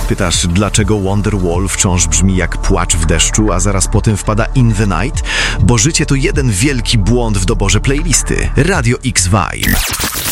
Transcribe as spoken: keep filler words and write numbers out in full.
Pytasz, dlaczego Wonderwall wciąż brzmi jak płacz w deszczu, a zaraz potem wpada In the Night? Bo życie to jeden wielki błąd w doborze playlisty. Radio X Vibe.